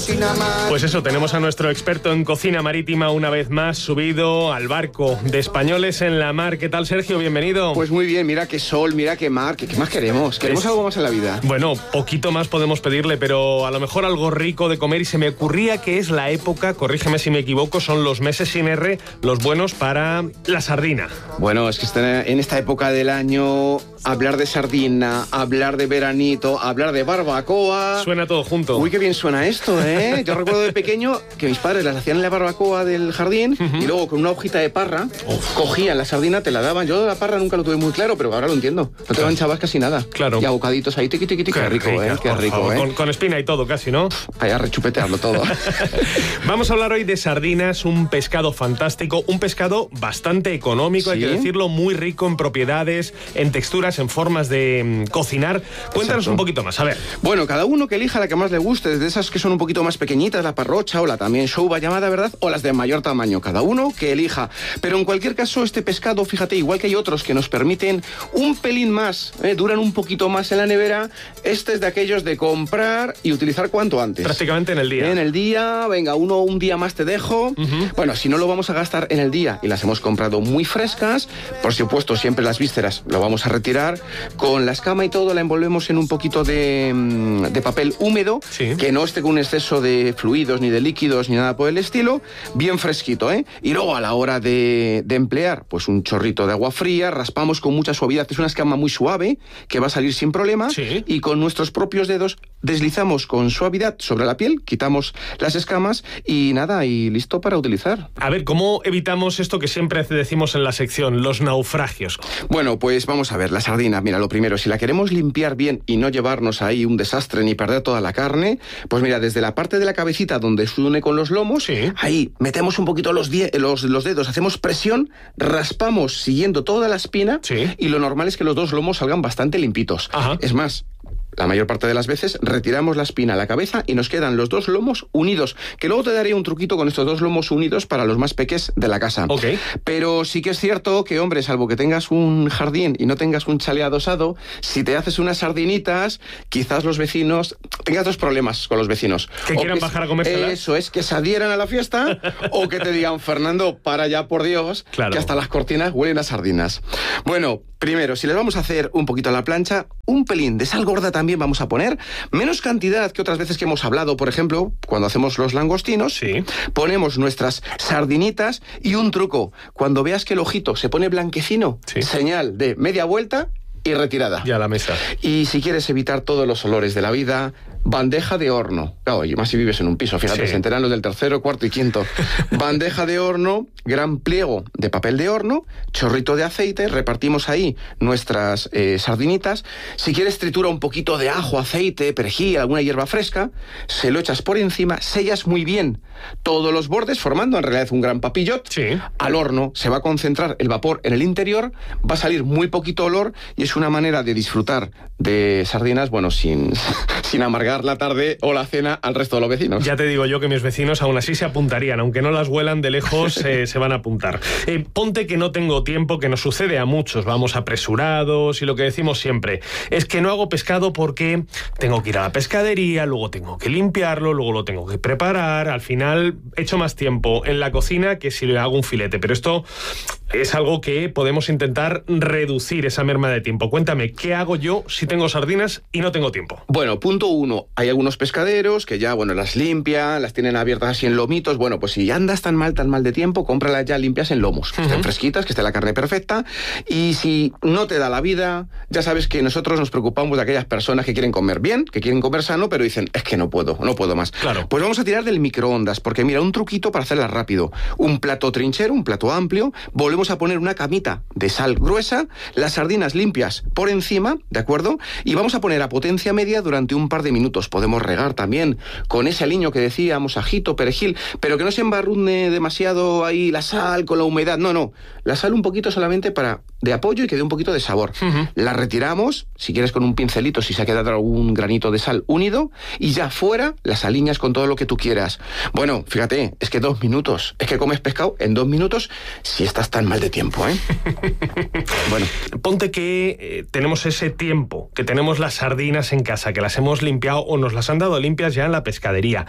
cocina mar. Pues eso, tenemos a nuestro experto en cocina marítima una vez más subido al barco de Españoles en la Mar. ¿Qué tal, Sergio? Bienvenido. Pues muy bien, mira qué sol, mira qué mar, ¿qué más queremos? ¿Queremos algo más en la vida? Bueno, poquito más podemos pedirle, pero a lo mejor algo rico de comer, y se me ocurría que es la época, corrígeme si me equivoco, son los meses sin R, los buenos para la sardina. Bueno, es que en esta época del año hablar de sardina, hablar de veranito, hablar de barbacoa... Suena todo junto. Uy, qué bien suena esto, ¿eh? Yo recuerdo de pequeño que mis padres las hacían en la barbacoa del jardín y luego con una hojita de parra cogían la sardina, te la daban. Yo la parra nunca lo tuve muy claro, pero ahora lo entiendo. No te manchabas casi nada. Claro. Y a bocaditos ahí, tiqui, tiqui, tiqui. Qué rico, ¿eh? Qué rico, favor, ¿eh? Con espina y todo casi, ¿no? Ahí a rechupetearlo todo. Vamos a hablar hoy de sardinas, un pescado fantástico, un pescado bastante económico, ¿Sí? hay que decirlo, muy rico en propiedades, en texturas, en formas de cocinar. Cuéntanos un poquito más, a ver. Bueno, cada uno que elija la que más le guste, desde esas que son un poquito más pequeñitas, la parrocha o la también shouba llamada, ¿verdad? O las de mayor tamaño, cada uno que elija. Pero en cualquier caso, este pescado, fíjate, igual que hay otros que nos permiten un pelín más, duran un poquito más en la nevera, este es de aquellos de comprar y utilizar cuanto antes. Prácticamente en el día. En el día, venga, un día más te dejo. Bueno, si no lo vamos a gastar en el día y las hemos comprado muy frescas, por supuesto, siempre las vísceras lo vamos a retirar. Con la escama y todo la envolvemos en un poquito de papel húmedo, sí, que no esté con un exceso de fluidos, ni de líquidos, ni nada por el estilo, bien fresquito, ¿eh? Y luego a la hora de emplear, pues un chorrito de agua fría, raspamos con mucha suavidad, es una escama muy suave, que va a salir sin problema, sí, y con nuestros propios dedos deslizamos con suavidad sobre la piel, quitamos las escamas y nada, y listo para utilizar. A ver, ¿cómo evitamos esto que siempre decimos en la sección, los naufragios? Bueno, pues vamos a ver, la sardina, mira, lo primero, si la queremos limpiar bien y no llevarnos ahí un desastre ni perder toda la carne, pues mira, desde la parte de la cabecita donde se une con los lomos, sí, ahí metemos un poquito los dedos, hacemos presión, raspamos siguiendo toda la espina, sí, y lo normal es que los dos lomos salgan bastante limpitos. Ajá. Es más, la mayor parte de las veces retiramos la espina a la cabeza y nos quedan los dos lomos unidos, que luego te daré un truquito con estos dos lomos unidos para los más peques de la casa. Okay. Pero sí que es cierto que, hombre, salvo que tengas un jardín y no tengas un chalet adosado, si te haces unas sardinitas, quizás los vecinos... Tengas dos problemas con los vecinos. Que quieran bajar a comérselas. Eso es, que se adhieran a la fiesta o que te digan, Fernando, para ya, por Dios, claro, que hasta las cortinas huelen a sardinas. Bueno, primero, si les vamos a hacer un poquito a la plancha, un pelín de sal gorda también vamos a poner, menos cantidad que otras veces que hemos hablado, por ejemplo, cuando hacemos los langostinos, sí, ponemos nuestras sardinitas y un truco, cuando veas que el ojito se pone blanquecino, sí, señal de media vuelta y retirada. Ya a la mesa. Y si quieres evitar todos los olores de la vida, bandeja de horno. Claro, y más si vives en un piso, fíjate, sí, se enteran los del tercero, cuarto y quinto. Bandeja de horno, gran pliego de papel de horno, chorrito de aceite, repartimos ahí nuestras sardinitas. Si quieres, tritura un poquito de ajo, aceite, perejil, alguna hierba fresca, se lo echas por encima, sellas muy bien todos los bordes, formando en realidad un gran papillot. Sí. Al horno se va a concentrar el vapor en el interior, va a salir muy poquito olor y es una manera de disfrutar de sardinas, bueno, sin amargar la tarde o la cena al resto de los vecinos. Ya te digo yo que mis vecinos aún así se apuntarían, aunque no las huelan de lejos, se van a apuntar. Ponte que no tengo tiempo, que nos sucede a muchos, vamos apresurados y lo que decimos siempre es que no hago pescado porque tengo que ir a la pescadería, luego tengo que limpiarlo, luego lo tengo que preparar, al final echo más tiempo en la cocina que si le hago un filete, pero esto es algo que podemos intentar reducir, esa merma de tiempo. Cuéntame, ¿qué hago yo si tengo sardinas y no tengo tiempo? Bueno, punto uno, hay algunos pescaderos que ya, bueno, las limpian, las tienen abiertas así en lomitos. Bueno, pues si andas tan mal de tiempo, cómpralas ya limpias en lomos, que estén fresquitas, que esté la carne perfecta. Y si no te da la vida, ya sabes que nosotros nos preocupamos de aquellas personas que quieren comer bien, que quieren comer sano, pero dicen, es que no puedo más. Claro. Pues vamos a tirar del microondas, porque mira, un truquito para hacerlas rápido. Un plato trinchero, un plato amplio, volvemos a poner una camita de sal gruesa, las sardinas limpias por encima, ¿de acuerdo? Y vamos a poner a potencia media durante un par de minutos. Podemos regar también con ese aliño que decíamos, ajito, perejil, pero que no se embarrune demasiado ahí la sal con la humedad. No, la sal un poquito solamente para de apoyo y que dé un poquito de sabor. La retiramos, si quieres con un pincelito, si se ha quedado algún granito de sal unido, y ya fuera las aliñas con todo lo que tú quieras. Bueno, fíjate, es que 2 minutos, es que comes pescado en 2 minutos si estás tan mal de tiempo, ¿eh? Bueno. Ponte que tenemos ese tiempo, que tenemos las sardinas en casa, que las hemos limpiado o nos las han dado limpias ya en la pescadería.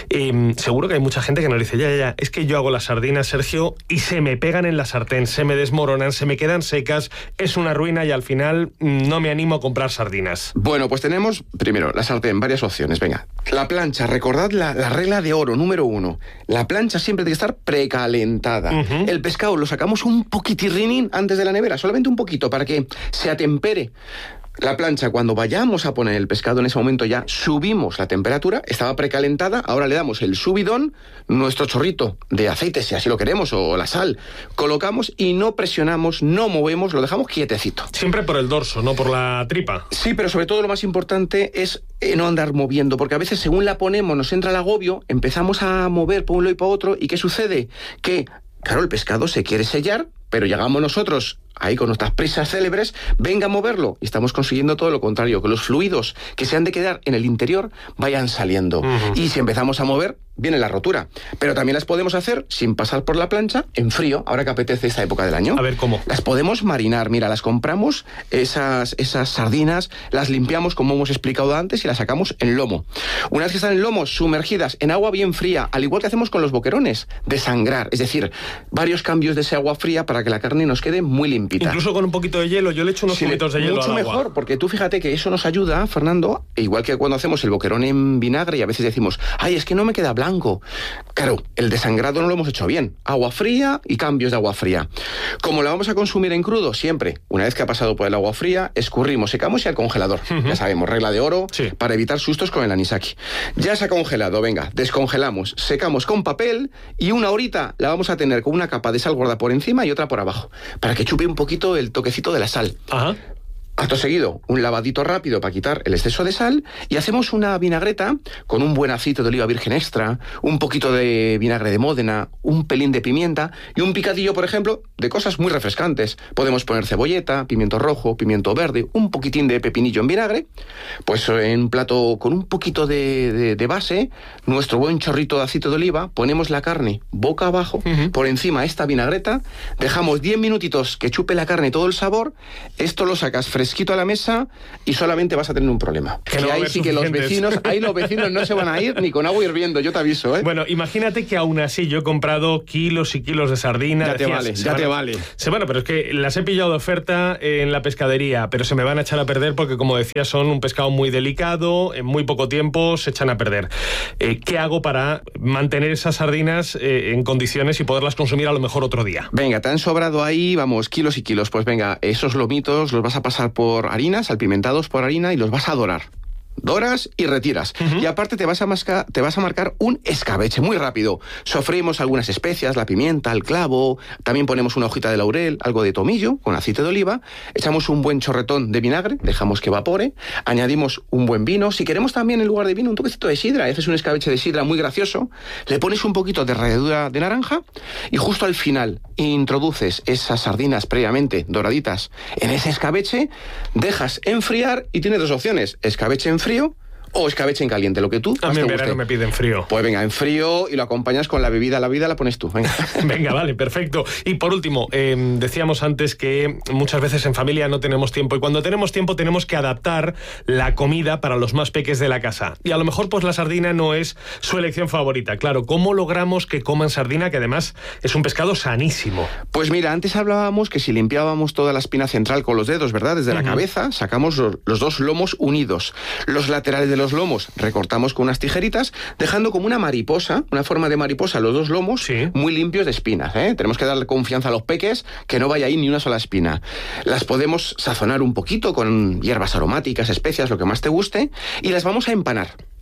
Seguro que hay mucha gente que nos dice, ya, es que yo hago las sardinas, Sergio, y se me pegan en la sartén, se me desmoronan, se me quedan secas, es una ruina y al final no me animo a comprar sardinas. Bueno, pues tenemos, primero, la sartén, varias opciones. Venga, la plancha, recordad la regla de oro, número 1. La plancha siempre tiene que estar precalentada. El pescado lo sacamos un poquitirrinín antes de la nevera, solamente un poquito, para que se atempere. La plancha, cuando vayamos a poner el pescado, en ese momento ya subimos la temperatura, estaba precalentada, ahora le damos el subidón, nuestro chorrito de aceite, si así lo queremos, o la sal, colocamos y no presionamos, no movemos, lo dejamos quietecito. Siempre por el dorso, no por la tripa. Sí, pero sobre todo lo más importante es no andar moviendo, porque a veces según la ponemos nos entra el agobio, empezamos a mover por un lado y para otro, ¿y qué sucede? Que, claro, el pescado se quiere sellar, pero llegamos nosotros ahí con nuestras prisas célebres, venga a moverlo, y estamos consiguiendo todo lo contrario, que los fluidos que se han de quedar en el interior vayan saliendo. Y si empezamos a mover, viene la rotura. Pero también las podemos hacer sin pasar por la plancha, en frío, ahora que apetece esta época del año. A ver, ¿cómo? Las podemos marinar, mira, las compramos, esas sardinas, las limpiamos como hemos explicado antes y las sacamos en lomo. Una vez que están en lomo, sumergidas en agua bien fría, al igual que hacemos con los boquerones, desangrar, es decir, varios cambios de ese agua fría para que la carne nos quede muy limpita. Incluso con un poquito de hielo, yo le echo unos cubitos de hielo al agua. Mucho mejor, porque tú fíjate que eso nos ayuda, Fernando, igual que cuando hacemos el boquerón en vinagre y a veces decimos, ay, es que no me queda blanco. Claro, el desangrado no lo hemos hecho bien. Agua fría y cambios de agua fría. Como la vamos a consumir en crudo, siempre, una vez que ha pasado por el agua fría, escurrimos, secamos y al congelador. Ya sabemos, regla de oro, para evitar sustos con el anisaki. Ya se ha congelado, venga, descongelamos, secamos con papel y una horita la vamos a tener con una capa de sal gorda por encima y otra por abajo, para que chupe un poquito el toquecito de la sal. Ajá. Acto seguido, un lavadito rápido para quitar el exceso de sal y hacemos una vinagreta con un buen aceite de oliva virgen extra, un poquito de vinagre de Módena, un pelín de pimienta y un picadillo, por ejemplo, de cosas muy refrescantes. Podemos poner cebolleta, pimiento rojo, pimiento verde, un poquitín de pepinillo en vinagre. Pues en un plato con un poquito de base, nuestro buen chorrito de aceite de oliva, ponemos la carne boca abajo, por encima esta vinagreta, dejamos 10 minutitos que chupe la carne todo el sabor, esto lo sacas fresquito a la mesa y solamente vas a tener un problema. Que no ahí sí que los vecinos no se van a ir ni con agua hirviendo, yo te aviso, ¿eh? Bueno, imagínate que aún así yo he comprado kilos y kilos de sardinas. Ya te vale. Bueno, pero es que las he pillado de oferta en la pescadería, pero se me van a echar a perder porque, como decía, son un pescado muy delicado, en muy poco tiempo se echan a perder. ¿Qué hago para mantener esas sardinas en condiciones y poderlas consumir a lo mejor otro día? Venga, te han sobrado ahí, vamos, kilos y kilos. Pues venga, esos lomitos los vas a pasar por harina, salpimentados por harina, y los vas a dorar. Doras y retiras. Y aparte te vas a marcar un escabeche muy rápido. Sofreímos algunas especias, la pimienta, el clavo, también ponemos una hojita de laurel, algo de tomillo con aceite de oliva, echamos un buen chorretón de vinagre, dejamos que evapore, añadimos un buen vino, si queremos también en lugar de vino un toquecito de sidra, haces un escabeche de sidra muy gracioso, le pones un poquito de ralladura de naranja y justo al final introduces esas sardinas previamente doraditas en ese escabeche, dejas enfriar y tienes dos opciones, escabeche en frío o escabeche en caliente, lo que tú a mí en verano me piden frío. Pues venga, en frío y lo acompañas con la bebida la pones tú. Venga, venga, vale, perfecto. Y por último, decíamos antes que muchas veces en familia no tenemos tiempo y cuando tenemos tiempo tenemos que adaptar la comida para los más peques de la casa. Y a lo mejor pues la sardina no es su elección favorita. Claro, ¿cómo logramos que coman sardina, que además es un pescado sanísimo? Pues mira, antes hablábamos que si limpiábamos toda la espina central con los dedos, ¿verdad? Desde la cabeza, sacamos los dos lomos unidos. Los laterales de los lomos recortamos con unas tijeritas, dejando como una mariposa, una forma de mariposa, los dos lomos muy limpios de espinas, ¿eh? Tenemos que darle confianza a los peques, que no vaya ahí ni una sola espina. Las podemos sazonar un poquito con hierbas aromáticas, especias, lo que más te guste, y las vamos a empanar.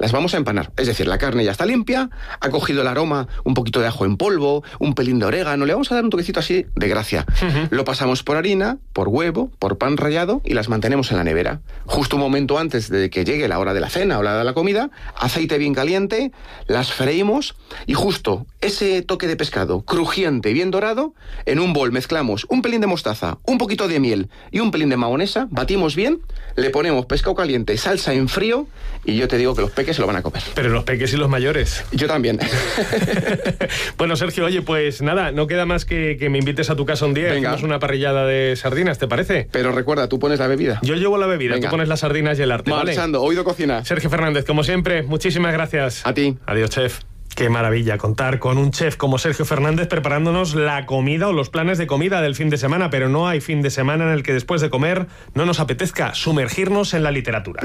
las vamos a empanar. Es decir, la carne ya está limpia, ha cogido el aroma, un poquito de ajo en polvo, un pelín de orégano, le vamos a dar un toquecito así de gracia. Lo pasamos por harina, por huevo, por pan rallado y las mantenemos en la nevera. Justo un momento antes de que llegue la hora de la cena o la hora de la comida, aceite bien caliente, las freímos y justo ese toque de pescado crujiente y bien dorado, en un bol mezclamos un pelín de mostaza, un poquito de miel y un pelín de mahonesa, batimos bien, le ponemos pescado caliente, salsa en frío y yo te digo que los peques se lo van a comer. Pero los peques y los mayores. Yo también. Bueno, Sergio, oye, pues nada, no queda más que me invites a tu casa un día y hacemos una parrillada de sardinas, ¿te parece? Pero recuerda, tú pones la bebida. Yo llevo la bebida, tú pones las sardinas y el arte, ¿vale? Marchando, oído cocina. Sergio Fernández, como siempre, muchísimas gracias. A ti. Adiós, chef. Qué maravilla contar con un chef como Sergio Fernández preparándonos la comida o los planes de comida del fin de semana, pero no hay fin de semana en el que después de comer no nos apetezca sumergirnos en la literatura.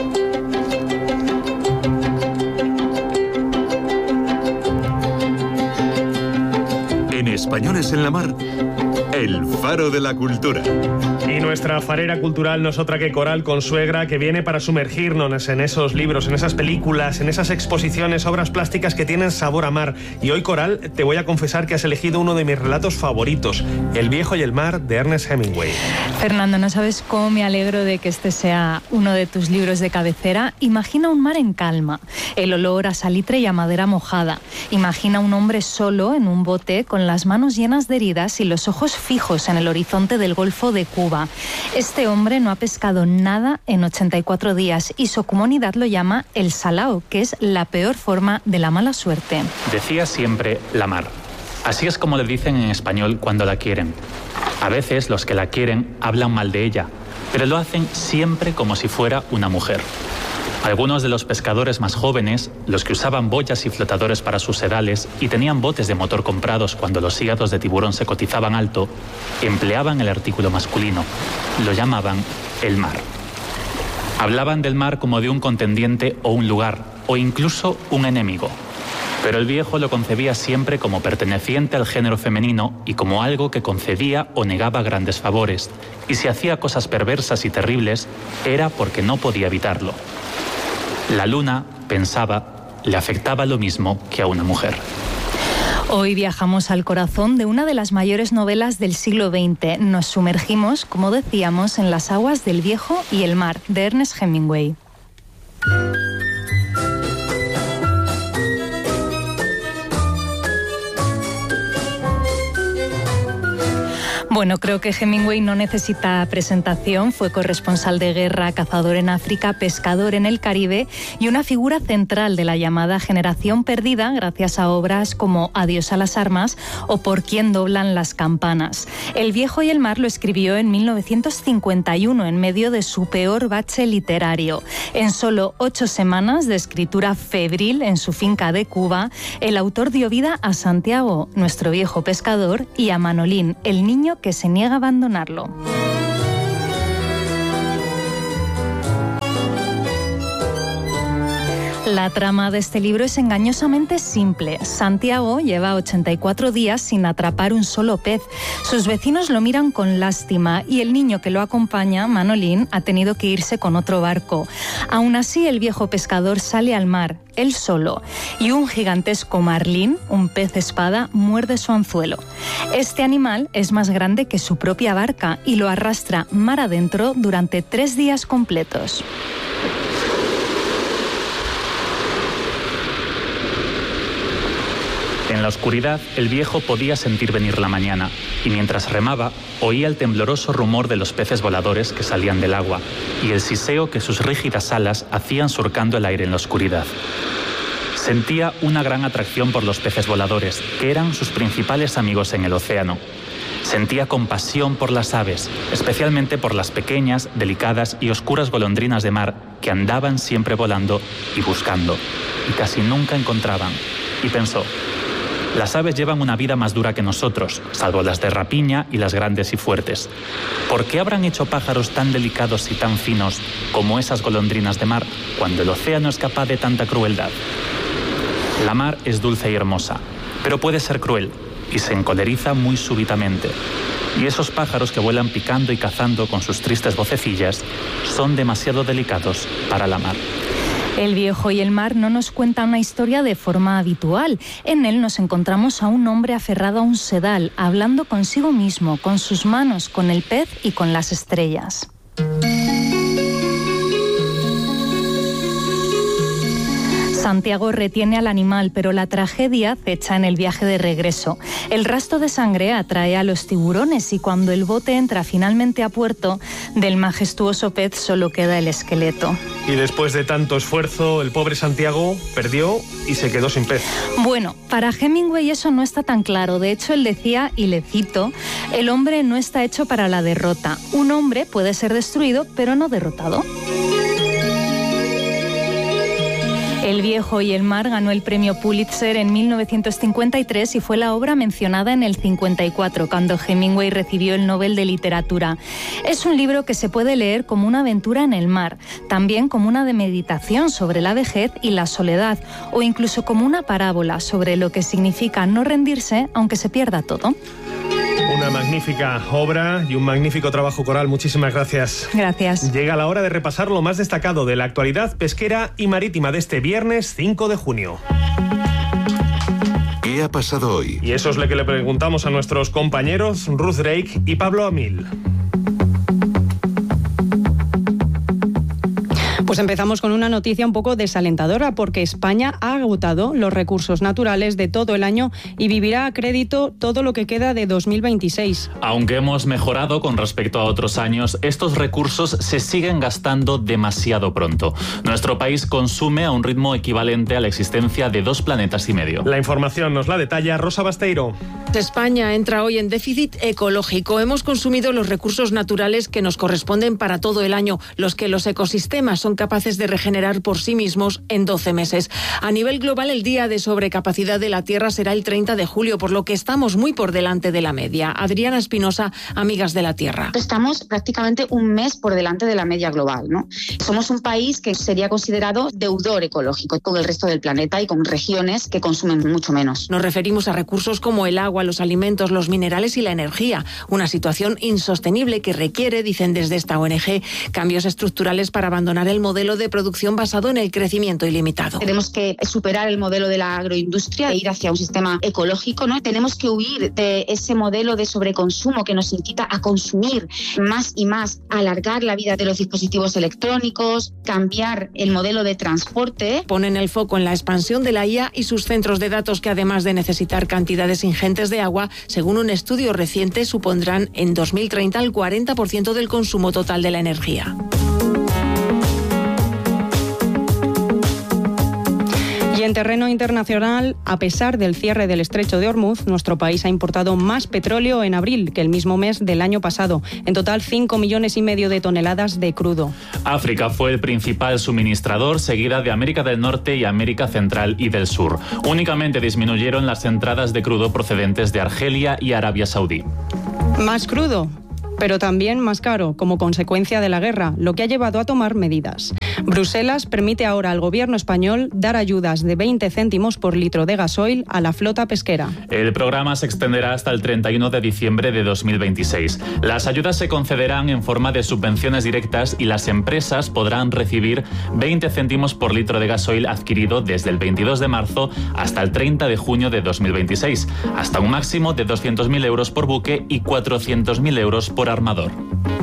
En Españoles en la Mar, el faro de la cultura. Y nuestra farera cultural no es otra que Coral Consuegra, que viene para sumergirnos en esos libros, en esas películas, en esas exposiciones, obras plásticas que tienen sabor a mar. Y hoy, Coral, te voy a confesar que has elegido uno de mis relatos favoritos, El viejo y el mar, de Ernest Hemingway. Fernando, no sabes cómo me alegro de que este sea uno de tus libros de cabecera. Imagina un mar en calma, el olor a salitre y a madera mojada. Imagina un hombre solo en un bote con las manos llenas de heridas y los ojos fijos en el horizonte del Golfo de Cuba. Este hombre no ha pescado nada en 84 días y su comunidad lo llama el salao, que es la peor forma de la mala suerte. Decía siempre la mar. Así es como le dicen en español cuando la quieren. A veces los que la quieren hablan mal de ella, pero lo hacen siempre como si fuera una mujer. Algunos de los pescadores más jóvenes, los que usaban boyas y flotadores para sus sedales y tenían botes de motor comprados cuando los hígados de tiburón se cotizaban alto, empleaban el artículo masculino. Lo llamaban el mar. Hablaban del mar como de un contendiente o un lugar, o incluso un enemigo. Pero el viejo lo concebía siempre como perteneciente al género femenino y como algo que concedía o negaba grandes favores. Y si hacía cosas perversas y terribles, era porque no podía evitarlo. La luna, pensaba, le afectaba lo mismo que a una mujer. Hoy viajamos al corazón de una de las mayores novelas del siglo XX. Nos sumergimos, como decíamos, en las aguas del viejo y el mar, de Ernest Hemingway. Bueno, creo que Hemingway no necesita presentación. Fue corresponsal de guerra, cazador en África, pescador en el Caribe y una figura central de la llamada generación perdida gracias a obras como Adiós a las armas o Por quién doblan las campanas. El viejo y el mar lo escribió en 1951 en medio de su peor bache literario. En solo 8 semanas de escritura febril en su finca de Cuba, el autor dio vida a Santiago, nuestro viejo pescador, y a Manolín, el niño que se niega a abandonarlo. La trama de este libro es engañosamente simple. Santiago lleva 84 días sin atrapar un solo pez. Sus vecinos lo miran con lástima y el niño que lo acompaña, Manolín, ha tenido que irse con otro barco. Aún así, el viejo pescador sale al mar, él solo, y un gigantesco marlín, un pez espada, muerde su anzuelo. Este animal es más grande que su propia barca y lo arrastra mar adentro durante 3 días completos. En la oscuridad, el viejo podía sentir venir la mañana, y mientras remaba, oía el tembloroso rumor de los peces voladores que salían del agua, y el siseo que sus rígidas alas hacían surcando el aire en la oscuridad. Sentía una gran atracción por los peces voladores, que eran sus principales amigos en el océano. Sentía compasión por las aves, especialmente por las pequeñas, delicadas y oscuras golondrinas de mar que andaban siempre volando y buscando, y casi nunca encontraban. Y pensó: las aves llevan una vida más dura que nosotros, salvo las de rapiña y las grandes y fuertes. ¿Por qué habrán hecho pájaros tan delicados y tan finos como esas golondrinas de mar, cuando el océano es capaz de tanta crueldad? La mar es dulce y hermosa, pero puede ser cruel, y se encoleriza muy súbitamente. Y esos pájaros que vuelan picando y cazando con sus tristes vocecillas son demasiado delicados para la mar. El viejo y el mar no nos cuenta una historia de forma habitual. En él nos encontramos a un hombre aferrado a un sedal, hablando consigo mismo, con sus manos, con el pez y con las estrellas. Santiago retiene al animal, pero la tragedia acecha en el viaje de regreso. El rastro de sangre atrae a los tiburones y cuando el bote entra finalmente a puerto, del majestuoso pez solo queda el esqueleto. Y después de tanto esfuerzo, el pobre Santiago perdió y se quedó sin pez. Bueno, para Hemingway eso no está tan claro. De hecho, él decía, y le cito, el hombre no está hecho para la derrota. Un hombre puede ser destruido, pero no derrotado. El viejo y el mar ganó el premio Pulitzer en 1953 y fue la obra mencionada en el 54, cuando Hemingway recibió el Nobel de Literatura. Es un libro que se puede leer como una aventura en el mar, también como una de meditación sobre la vejez y la soledad, o incluso como una parábola sobre lo que significa no rendirse aunque se pierda todo. Una magnífica obra y un magnífico trabajo coral. Muchísimas gracias. Gracias. Llega la hora de repasar lo más destacado de la actualidad pesquera y marítima de este viernes 5 de junio. ¿Qué ha pasado hoy? Y eso es lo que le preguntamos a nuestros compañeros Ruth Drake y Pablo Amil. Pues empezamos con una noticia un poco desalentadora porque España ha agotado los recursos naturales de todo el año y vivirá a crédito todo lo que queda de 2026. Aunque hemos mejorado con respecto a otros años, estos recursos se siguen gastando demasiado pronto. Nuestro país consume a un ritmo equivalente a la existencia de 2 planetas y medio. La información nos la detalla Rosa Basteiro. España entra hoy en déficit ecológico. Hemos consumido los recursos naturales que nos corresponden para todo el año, los que los ecosistemas son capaces de regenerar por sí mismos en 12 meses. A nivel global, el día de sobrecapacidad de la Tierra será el 30 de julio, por lo que estamos muy por delante de la media. Adriana Espinosa, Amigas de la Tierra. Estamos prácticamente un mes por delante de la media global, ¿no? Somos un país que sería considerado deudor ecológico con el resto del planeta y con regiones que consumen mucho menos. Nos referimos a recursos como el agua, los alimentos, los minerales y la energía. Una situación insostenible que requiere, dicen desde esta ONG, cambios estructurales para abandonar el modelo de producción basado en el crecimiento ilimitado. Tenemos que superar el modelo de la agroindustria e ir hacia un sistema ecológico, ¿no? Tenemos que huir de ese modelo de sobreconsumo que nos incita a consumir más y más, alargar la vida de los dispositivos electrónicos, cambiar el modelo de transporte. Ponen el foco en la expansión de la IA y sus centros de datos que, además de necesitar cantidades ingentes de agua, según un estudio reciente, supondrán en 2030 el 40% del consumo total de la energía. Y en terreno internacional, a pesar del cierre del estrecho de Hormuz, nuestro país ha importado más petróleo en abril que el mismo mes del año pasado. En total, 5,5 millones de toneladas de crudo. África fue el principal suministrador, seguida de América del Norte y América Central y del Sur. Únicamente disminuyeron las entradas de crudo procedentes de Argelia y Arabia Saudí. Más crudo, pero también más caro, como consecuencia de la guerra, lo que ha llevado a tomar medidas. Bruselas permite ahora al gobierno español dar ayudas de 20 céntimos por litro de gasoil a la flota pesquera. El programa se extenderá hasta el 31 de diciembre de 2026. Las ayudas se concederán en forma de subvenciones directas y las empresas podrán recibir 20 céntimos por litro de gasoil adquirido desde el 22 de marzo hasta el 30 de junio de 2026, hasta un máximo de 200.000 euros por buque y 400.000 euros por armador.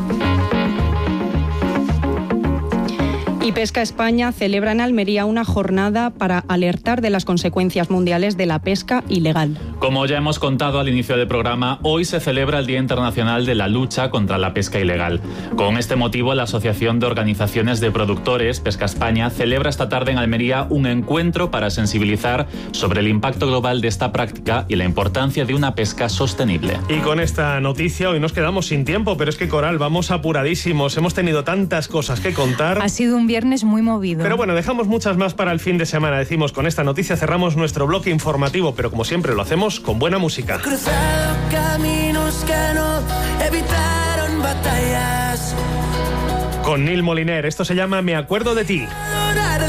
Y Pesca España celebra en Almería una jornada para alertar de las consecuencias mundiales de la pesca ilegal. Como ya hemos contado al inicio del programa, hoy se celebra el Día Internacional de la Lucha contra la Pesca Ilegal. Con este motivo, la Asociación de Organizaciones de Productores, Pesca España, celebra esta tarde en Almería un encuentro para sensibilizar sobre el impacto global de esta práctica y la importancia de una pesca sostenible. Y con esta noticia hoy nos quedamos sin tiempo, pero es que, Coral, vamos apuradísimos. Hemos tenido tantas cosas que contar. Ha sido un viernes muy movido. Pero bueno, dejamos muchas más para el fin de semana. Decimos, con esta noticia cerramos nuestro bloque informativo, pero como siempre lo hacemos con buena música. He cruzado caminos que no evitaron batallas. Con Neil Moliner, esto se llama Me acuerdo de ti.